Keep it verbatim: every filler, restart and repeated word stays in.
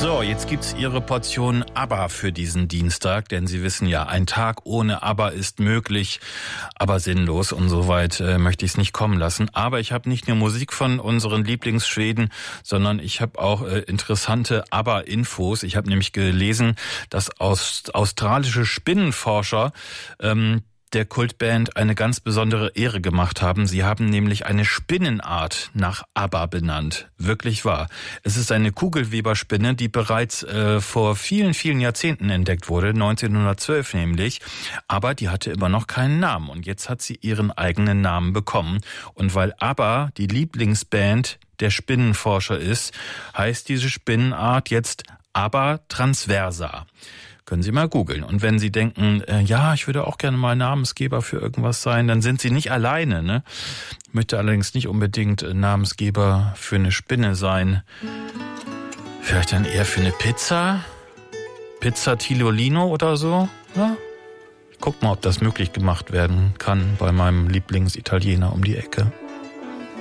So, jetzt gibt's Ihre Portion ABBA für diesen Dienstag, denn Sie wissen ja, ein Tag ohne ABBA ist möglich, aber sinnlos und so weit äh, möchte ich es nicht kommen lassen. Aber ich habe nicht nur Musik von unseren Lieblingsschweden, sondern ich habe auch äh, interessante ABBA-Infos. Ich habe nämlich gelesen, dass aus, australische Spinnenforscher ähm, der Kultband eine ganz besondere Ehre gemacht haben. Sie haben nämlich eine Spinnenart nach ABBA benannt. Wirklich wahr. Es ist eine Kugelweberspinne, die bereits äh, vor vielen, vielen Jahrzehnten entdeckt wurde, neunzehnhundertzwölf nämlich. Aber die hatte immer noch keinen Namen. Und jetzt hat sie ihren eigenen Namen bekommen. Und weil ABBA die Lieblingsband der Spinnenforscher ist, heißt diese Spinnenart jetzt ABBA transversa. Können Sie mal googeln. Und wenn Sie denken, äh, ja, ich würde auch gerne mal Namensgeber für irgendwas sein, dann sind Sie nicht alleine, ne? Ich möchte allerdings nicht unbedingt Namensgeber für eine Spinne sein. Vielleicht dann eher für eine Pizza? Pizza Tirolino oder so? Ja? Ich guck mal, ob das möglich gemacht werden kann bei meinem Lieblingsitaliener um die Ecke.